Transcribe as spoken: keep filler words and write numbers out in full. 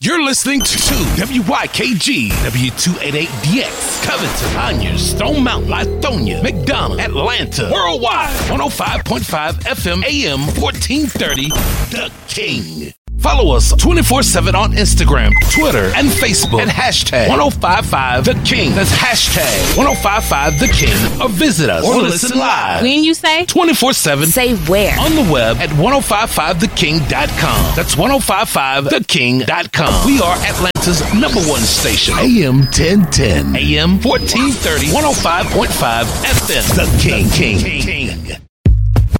You're listening to W Y K G, W two eighty-eight D X, Covington, Conyers, Stone Mountain, Lithonia, McDonough, Atlanta, Worldwide, one oh five point five F M, A M, fourteen thirty, The King. Follow us twenty-four seven on Instagram, Twitter, and Facebook at hashtag ten fifty-five The King. That's hashtag ten fifty-five The King. Or visit us or listen live. When you say twenty-four seven. Say where? On the web at ten fifty-five the king dot com. That's ten fifty-five the king dot com. We are Atlanta's number one station. A M ten ten. A M fourteen thirty. one oh five point five F M. The King. King. King.